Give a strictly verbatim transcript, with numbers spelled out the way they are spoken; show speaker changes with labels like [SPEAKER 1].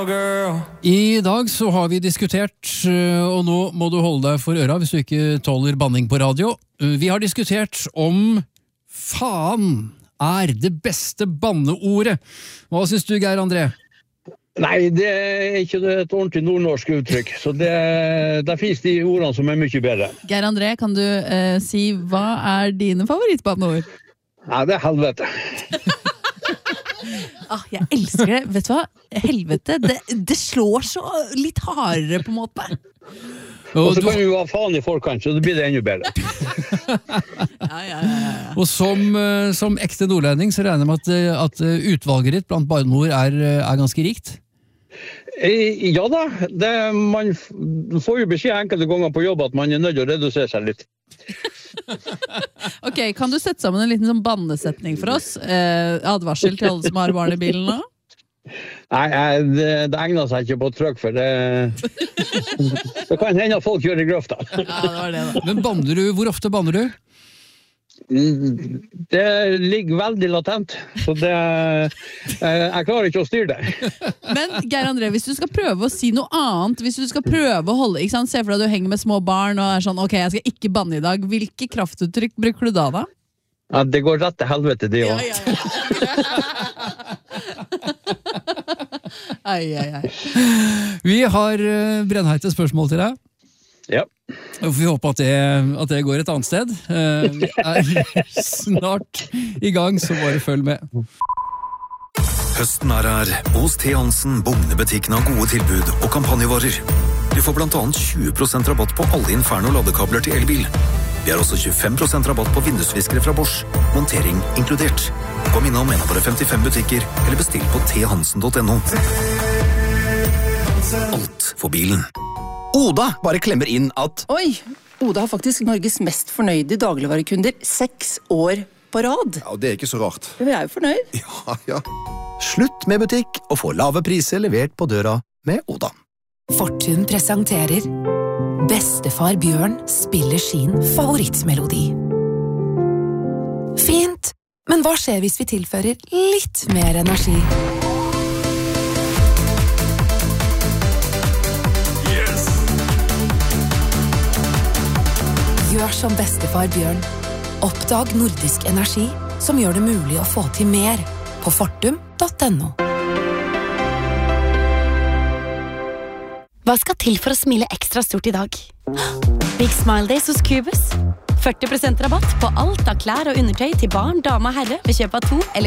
[SPEAKER 1] girl.
[SPEAKER 2] I dag så har vi diskutert, og nå må du holde deg for øra hvis du ikke tåler banning på radio. Vi har diskutert om faen er det beste banneordet. Hva synes du, Geir André?
[SPEAKER 3] Nei, det er ikke et ordentlig nordnorsk uttrykk, så det, der finnes de ordene som er mye bedre.
[SPEAKER 4] Geir André, kan du uh, si hva er dine favorittbanneord?
[SPEAKER 3] Nei, det er helvete.
[SPEAKER 4] ah, jeg elsker det. Vet du hva? Helvete, det, det slår så litt hardere på en måte.
[SPEAKER 3] Og så kan vi jo ha faen i forkant, så det blir det ennå bedre.
[SPEAKER 4] ja, ja, ja, ja.
[SPEAKER 2] Og som, som ekte nordlending så regner jeg med at, at utvalget ditt blant banneord er, er ganske rikt?
[SPEAKER 3] Ja da, det, man får jo beskjed enkelte ganger på jobb at man er nødt til å redusere seg litt.
[SPEAKER 4] Ok, kan du sette sammen en liten sånn bannesetning for oss? Eh, advarsel til alle som har barn i bilen nå?
[SPEAKER 3] Nei, det, det egner seg ikke på trykk, for det, det kan hende at folk gjør i grøfta.
[SPEAKER 4] Ja, det var det da.
[SPEAKER 2] Men banner du, hvor ofte banner du?
[SPEAKER 3] Det ligger veldig latent, så det, jeg klarer ikke å styre det.
[SPEAKER 4] Men Geir André, hvis du skal prøve å si noe annet, hvis du skal prøve å holde, ikke sant? Se for deg at du henger med små barn og er sånn, ok, jeg skal ikke banne i dag. Hvilke kraftuttrykk bruker du da da?
[SPEAKER 3] Ja, det går rett til helvete, det også.
[SPEAKER 4] Ja, ja, ja. Ai, ai, ai.
[SPEAKER 2] Vi har brennheite spørsmål til deg.
[SPEAKER 3] Ja.
[SPEAKER 2] Vi håper at det, at det går et annet sted. Vi er snart i gang, så bare følg med.
[SPEAKER 5] Høsten er her. Hos T. Hansen bugnebutikken har gode tilbud og kampanjevarer. Du får blant annet tjue prosent rabatt på alle Inferno ladekabler til elbil. Vi har også tjuefem prosent rabatt på vindusviskere fra Bosch. Montering inkludert. Kom innom en av våre femtifem butikker, eller bestill på t hansen punktum no. Alt for bilen.
[SPEAKER 6] Oda bare klemmer inn at
[SPEAKER 7] Oi, Oda har faktisk Norges mest fornøyde dagligvarekunder seks år på rad.
[SPEAKER 6] Ja, det er ikke så rart.
[SPEAKER 7] Vi er jo fornøyd.
[SPEAKER 6] Ja, ja. Slutt med butikk og få lave priser levert på døra med Oda.
[SPEAKER 8] Fortun presenterer Bestefar Bjørn spiller sin favorittmelodi. Fint, men hva skjer hvis vi tilfører litt mer energi? Gjør som bestefar Bjørn. Oppdag nordisk energi som gjør det mulig å få til mer på fortum punktum no.
[SPEAKER 9] Hva skal til for å smile ekstra stort i dag? Big Smile Days hos Cubus. førti prosent rabatt på alt av klær og undertøy til barn, dame og herre ved kjøp av to eller